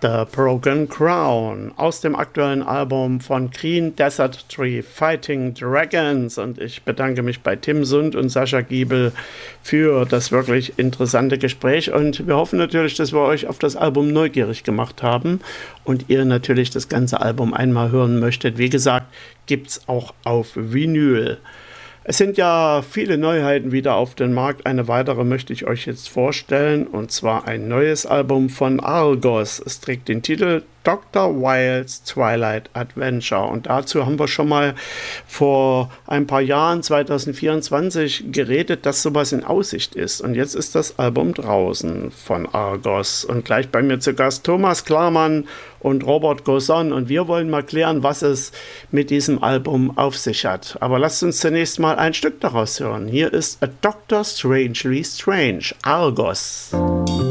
The Broken Crown aus dem aktuellen Album von Green Desert Tree Fighting Dragons, und ich bedanke mich bei Tim Sund und Sascha Giebel für das wirklich interessante Gespräch, und wir hoffen natürlich, dass wir euch auf das Album neugierig gemacht haben und ihr natürlich das ganze Album einmal hören möchtet. Wie gesagt, gibt's auch auf Vinyl. Es sind ja viele Neuheiten wieder auf den Markt. Eine weitere möchte ich euch jetzt vorstellen, und zwar ein neues Album von Argos. Es trägt den Titel Dr. Wilds Twilight Adventure, und dazu haben wir schon mal vor ein paar Jahren, 2024, geredet, dass sowas in Aussicht ist, und jetzt ist das Album draußen von Argos, und gleich bei mir zu Gast Thomas Klarmann und Robert Gosson, und wir wollen mal klären, was es mit diesem Album auf sich hat. Aber lasst uns zunächst mal ein Stück daraus hören. Hier ist A Doctor Strangely Strange, Argos.